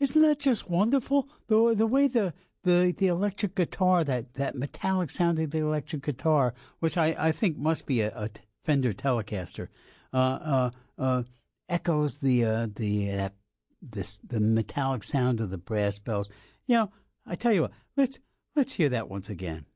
Isn't that just wonderful? The way the electric guitar, that metallic sound of the electric guitar, which I think must be a Fender Telecaster, echoes the metallic sound of the brass bells. I tell you what, let's hear that once again.